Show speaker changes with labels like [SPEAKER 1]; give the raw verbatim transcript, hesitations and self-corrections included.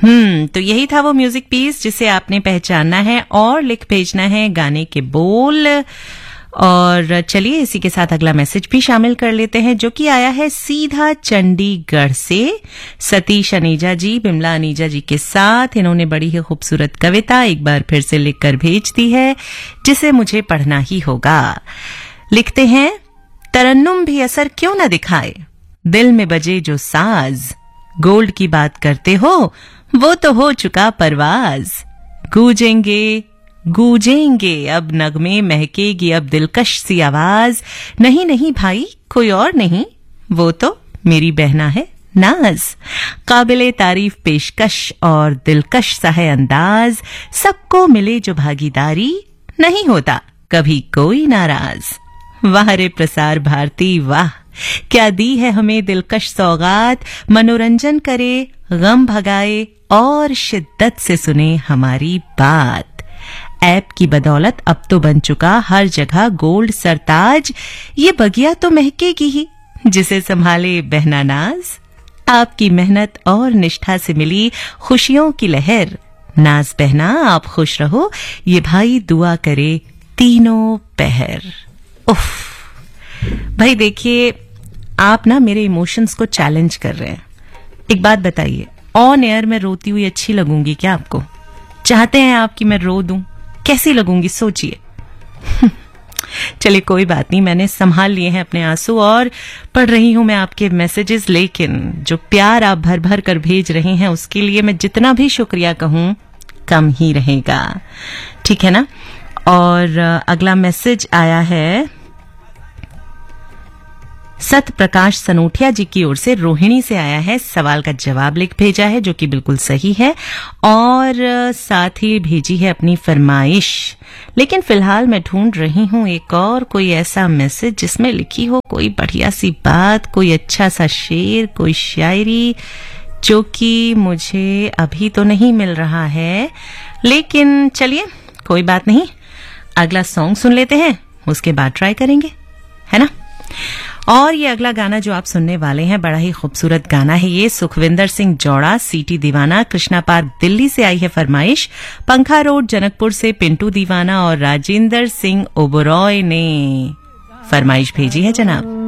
[SPEAKER 1] हम्म तो यही था वो म्यूजिक पीस जिसे आपने पहचानना है और लिख भेजना है गाने के बोल। और चलिए इसी के साथ अगला मैसेज भी शामिल कर लेते हैं जो कि आया है सीधा चंडीगढ़ से सतीश अनीजा जी, बिमला अनीजा जी के साथ। इन्होंने बड़ी ही खूबसूरत कविता एक बार फिर से लिखकर भेज दी है जिसे मुझे पढ़ना ही होगा। लिखते हैं, तरन्नुम भी असर क्यों न दिखाए, दिल में बजे जो साज, गोल्ड की बात करते हो वो तो हो चुका परवाज, गूंजेंगे गूंजेंगे अब नगमे, महकेगी अब दिलकश सी आवाज, नहीं नहीं भाई कोई और नहीं, वो तो मेरी बहना है नाज, काबिले तारीफ पेशकश और दिलकश सा है अंदाज, सबको मिले जो भागीदारी, नहीं होता कभी कोई नाराज। वाह रे प्रसार भारती वाह, क्या दी है हमें दिलकश सौगात, मनोरंजन करे गम भगाए और शिद्दत से सुने हमारी बात। ऐप की बदौलत अब तो बन चुका हर जगह गोल्ड सरताज, ये बगिया तो महकेगी ही जिसे संभाले बहना नाज, आपकी मेहनत और निष्ठा से मिली खुशियों की लहर, नाज बहना आप खुश रहो, ये भाई दुआ करे तीनों पहर। उफ भाई देखिए, आप ना मेरे इमोशंस को चैलेंज कर रहे हैं। एक बात बताइए, ऑन एयर में रोती हुई अच्छी लगूंगी क्या आपको? चाहते हैं आप कि मैं रो दूं? कैसी लगूंगी सोचिए। चलिए कोई बात नहीं, मैंने संभाल लिए हैं अपने आंसू और पढ़ रही हूं मैं आपके मैसेजेस, लेकिन जो प्यार आप भर भर कर भेज रहे हैं उसके लिए मैं जितना भी शुक्रिया कहूं कम ही रहेगा, ठीक है ना। और अगला मैसेज आया है सत प्रकाश सनोठिया जी की ओर से, रोहिणी से आया है, सवाल का जवाब लिख भेजा है जो कि बिल्कुल सही है और साथ ही भेजी है अपनी फरमाइश। लेकिन फिलहाल मैं ढूंढ रही हूं एक और कोई ऐसा मैसेज जिसमें लिखी हो कोई बढ़िया सी बात, कोई अच्छा सा शेर, कोई शायरी, जो कि मुझे अभी तो नहीं मिल रहा है। लेकिन चलिए कोई बात नहीं, अगला सॉन्ग सुन लेते हैं, उसके बाद ट्राई करेंगे, है ना। और ये अगला गाना जो आप सुनने वाले हैं बड़ा ही खूबसूरत गाना है। ये सुखविंदर सिंह जौड़ा, सीटी दीवाना, कृष्णा पार्क दिल्ली से आई है फरमाइश, पंखा रोड जनकपुर से पिंटू दीवाना और राजेंद्र सिंह ओबरॉय ने फरमाइश भेजी है जनाब।